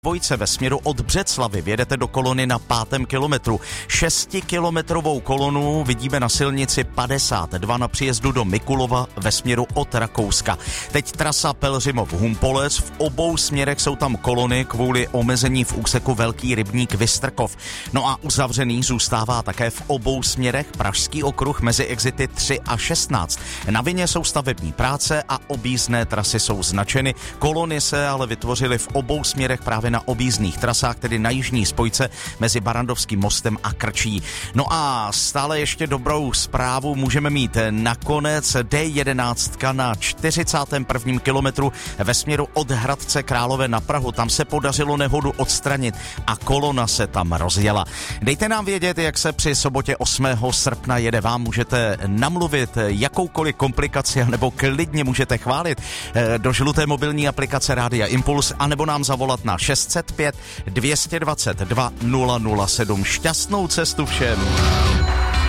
dvojce ve směru od Břeclavy vjedete do kolony na 5. kilometru. 6kilometrovou kolonu vidíme na silnici 52 na příjezdu do Mikulova ve směru od Rakouska. Teď trasa Pelhřimov-Humpolec, v obou směrech jsou tam kolony kvůli omezení v úseku Velký Rybník Vystrkov. No a uzavřený zůstává také v obou směrech Pražský okruh mezi exity 3 a 16. Na vině jsou stavební práce a objízdné trasy jsou značeny. Kolony se ale vytvořily v obou směrech právě na objízdných trasách, tedy na jižní spojce mezi Barrandovským mostem a Krčí. No a stále ještě dobrou zprávu můžeme mít nakonec. D11 na 41. kilometru ve směru od Hradce Králové na Prahu. Tam se podařilo nehodu odstranit a kolona se tam rozjela. Dejte nám vědět, jak se při sobotě 8. srpna jede vám. Můžete namluvit jakoukoliv komplikaci, nebo klidně můžete chválit do žluté mobilní aplikace Rádia Impuls, anebo nám zavolat na 605 222 007. Šťastnou cestu všem.